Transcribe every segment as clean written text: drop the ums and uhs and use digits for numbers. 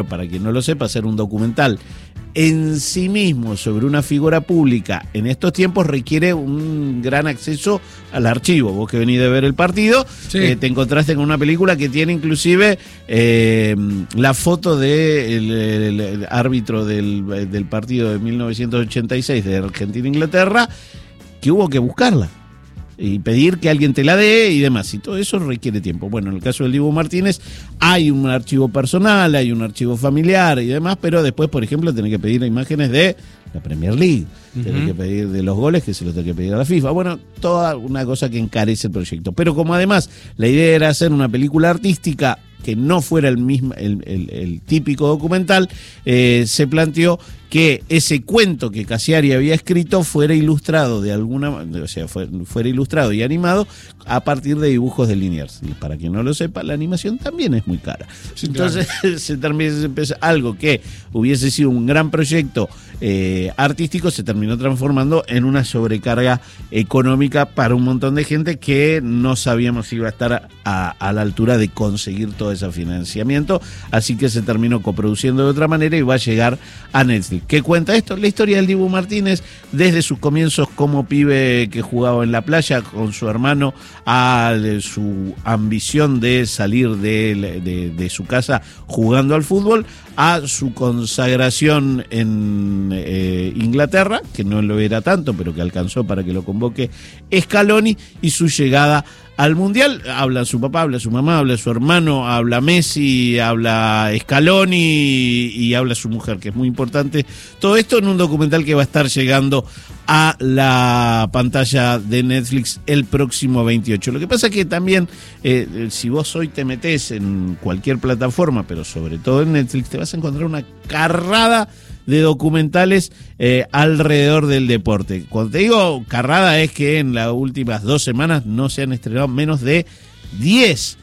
para quien no lo sepa, hacer un documental en sí mismo sobre una figura pública en estos tiempos requiere un gran acceso al archivo. Vos que venís de ver el partido, sí, te encontraste con una película que tiene inclusive la foto del árbitro del partido de 1986 de Argentina-Inglaterra, que hubo que buscarla y pedir que alguien te la dé y demás, y todo eso requiere tiempo. Bueno, en el caso del Dibu Martínez hay un archivo personal, hay un archivo familiar y demás, pero después, por ejemplo, tenés que pedir imágenes de la Premier League, tenés que pedir de los goles, que se los tenés que pedir a la FIFA. Bueno, toda una cosa que encarece el proyecto. Pero como además la idea era hacer una película artística que no fuera el típico documental, se planteó que ese cuento que Cassiari había escrito fuera ilustrado fuera ilustrado y animado a partir de dibujos de Liniers. Y para quien no lo sepa, la animación también es muy cara. Sí, entonces, claro, se empezó algo que hubiese sido un gran proyecto artístico, se terminó transformando en una sobrecarga económica para un montón de gente que no sabíamos si iba a estar a la altura de conseguir todo ese financiamiento, así que se terminó coproduciendo de otra manera y va a llegar a Netflix. ¿Qué cuenta esto? La historia del Dibu Martínez, desde sus comienzos como pibe que jugaba en la playa con su hermano, a su ambición de salir de su casa jugando al fútbol, a su consagración en Inglaterra, que no lo era tanto, pero que alcanzó para que lo convoque Scaloni, y su llegada al Mundial. Habla su papá, habla su mamá, habla su hermano, habla Messi, habla Scaloni y habla su mujer, que es muy importante. Todo esto en un documental que va a estar llegando a la pantalla de Netflix el próximo 28. Lo que pasa es que también, si vos hoy te metés en cualquier plataforma, pero sobre todo en Netflix, te vas a encontrar una carrada de documentales alrededor del deporte. Cuando te digo carrada es que en las últimas 2 semanas no se han estrenado menos de 10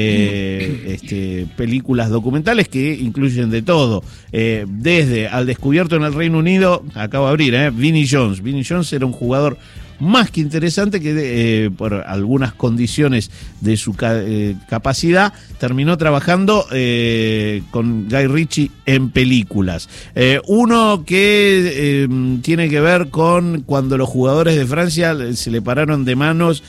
películas documentales que incluyen de todo, desde Al Descubierto en el Reino Unido, acabo de abrir, Vinnie Jones. Vinnie Jones era un jugador más que interesante que por algunas condiciones de su capacidad terminó trabajando con Guy Ritchie en películas. Uno que tiene que ver con cuando los jugadores de Francia se le pararon de manos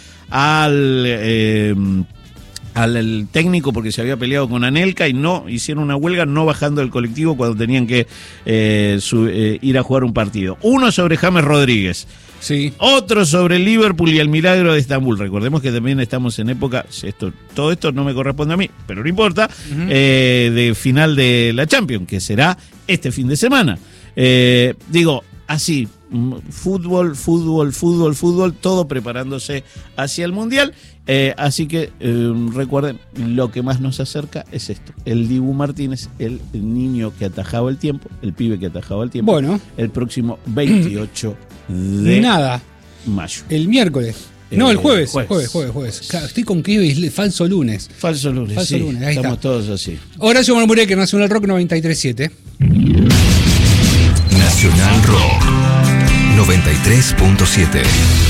al técnico porque se había peleado con Anelka y no hicieron una huelga, no bajando del colectivo cuando tenían que ir a jugar un partido. Uno sobre James Rodríguez. Sí. Otro sobre el Liverpool y el milagro de Estambul. Recordemos que también estamos en época, todo esto no me corresponde a mí, pero no importa, de final de la Champions, que será este fin de semana. Digo, así, fútbol, todo preparándose hacia el Mundial. Así que recuerden, lo que más nos acerca es esto: el Dibu Martínez, el niño que atajaba el tiempo, el pibe que atajaba el tiempo. Bueno, el próximo 28 de mayo. El miércoles. No, el jueves. Jueves. Claro, estoy con que falso lunes. Falso lunes, ahí estamos está. Todos así. Horacio Marmureque, Nacional Rock 93.7. Nacional Rock 93.7.